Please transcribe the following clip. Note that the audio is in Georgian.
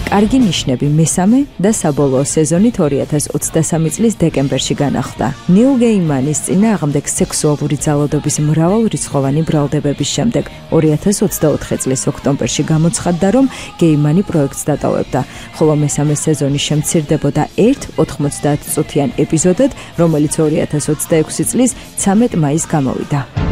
კარგი ნიშნები მესამე და საბოლოო სეზონით 2023 წლის დეკემბერში განახლდა. ნილ გეიმანის წინააღმდეგ სექსუალური ძალადობის მრავალრიცხოვანი ბრალდებების შემდეგ 2024 წლის ოქტომბერში გამოცხადდა, რომ გეიმანი პროექტს დატოვებდა, ხოლო მესამე სეზონი შემცირდებოდა 90 წუთიან ეპიზოდად, რომელიც 2026 წლის 13 მაისს გამოვიდა.